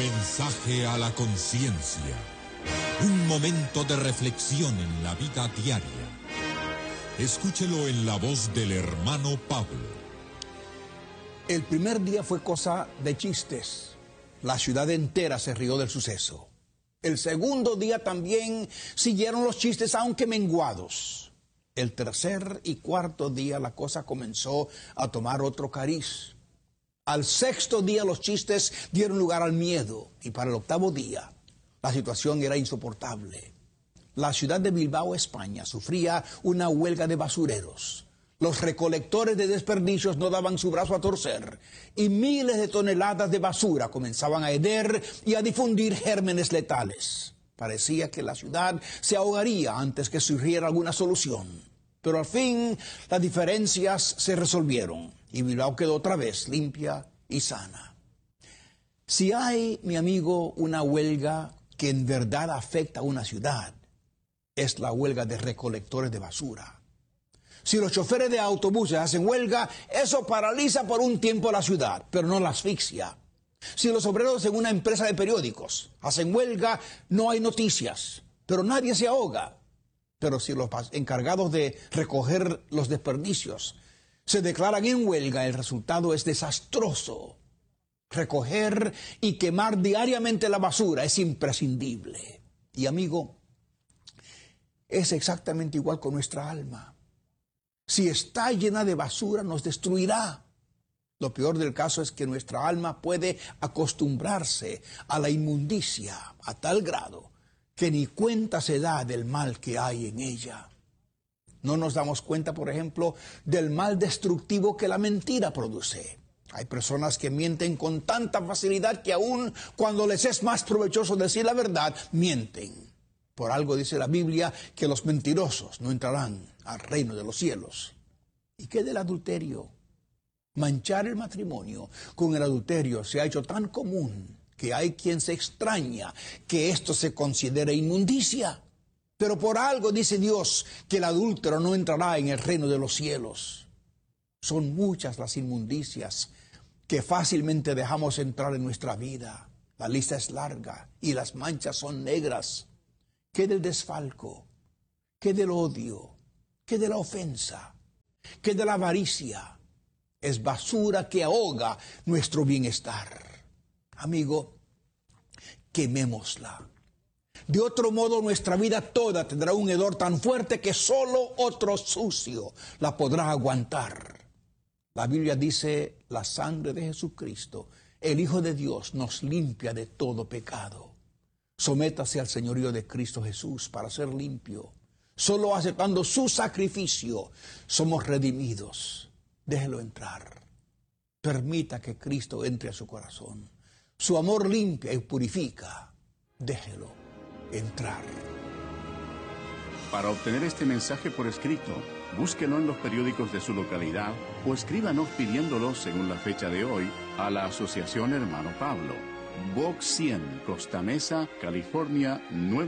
Mensaje a la conciencia. Un momento de reflexión en la vida diaria. Escúchelo en la voz del hermano Pablo. El primer día fue cosa de chistes. La ciudad entera se rió del suceso. El segundo día también siguieron los chistes, aunque menguados. El tercer y cuarto día la cosa comenzó a tomar otro cariz. Al sexto día los chistes dieron lugar al miedo, y para el octavo día la situación era insoportable. La ciudad de Bilbao, España, sufría una huelga de basureros. Los recolectores de desperdicios no daban su brazo a torcer, y miles de toneladas de basura comenzaban a heder y a difundir gérmenes letales. Parecía que la ciudad se ahogaría antes que surgiera alguna solución. Pero al fin las diferencias se resolvieron y Bilbao quedó otra vez limpia y sana. Si hay, mi amigo, una huelga que en verdad afecta a una ciudad, es la huelga de recolectores de basura. Si los choferes de autobuses hacen huelga, eso paraliza por un tiempo la ciudad, pero no la asfixia. Si los obreros en una empresa de periódicos hacen huelga, no hay noticias, pero nadie se ahoga. Pero si los encargados de recoger los desperdicios se declaran en huelga, el resultado es desastroso. Recoger y quemar diariamente la basura es imprescindible. Y amigo, es exactamente igual con nuestra alma. Si está llena de basura, nos destruirá. Lo peor del caso es que nuestra alma puede acostumbrarse a la inmundicia a tal grado que ni cuenta se da del mal que hay en ella. No nos damos cuenta, por ejemplo, del mal destructivo que la mentira produce. Hay personas que mienten con tanta facilidad que aun cuando les es más provechoso decir la verdad, mienten. Por algo dice la Biblia que los mentirosos no entrarán al reino de los cielos. ¿Y qué del adulterio? Manchar el matrimonio con el adulterio se ha hecho tan común que hay quien se extraña que esto se considere inmundicia. Pero por algo dice Dios que el adúltero no entrará en el reino de los cielos. Son muchas las inmundicias que fácilmente dejamos entrar en nuestra vida. La lista es larga y las manchas son negras. ¿Qué del desfalco? ¿Qué del odio? ¿Qué de la ofensa? ¿Qué de la avaricia? Es basura que ahoga nuestro bienestar. Amigo, quemémosla. De otro modo, nuestra vida toda tendrá un hedor tan fuerte que solo otro sucio la podrá aguantar. La Biblia dice, la sangre de Jesucristo, el Hijo de Dios, nos limpia de todo pecado. Sométase al señorío de Cristo Jesús para ser limpio. Solo aceptando su sacrificio somos redimidos. Déjelo entrar. Permita que Cristo entre a su corazón. Su amor limpia y purifica. Déjelo entrar. Para obtener este mensaje por escrito, búsquelo en los periódicos de su localidad o escríbanos pidiéndolo según la fecha de hoy a la Asociación Hermano Pablo. Box 100, Costa Mesa, California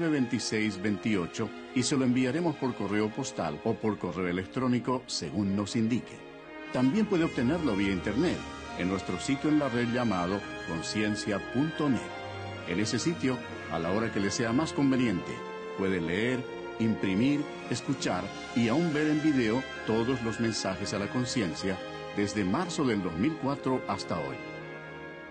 92628 y se lo enviaremos por correo postal o por correo electrónico según nos indique. También puede obtenerlo vía internet en nuestro sitio en la red llamado conciencia.net. En ese sitio, a la hora que le sea más conveniente, puede leer, imprimir, escuchar y aún ver en video todos los mensajes a la conciencia desde marzo del 2004 hasta hoy.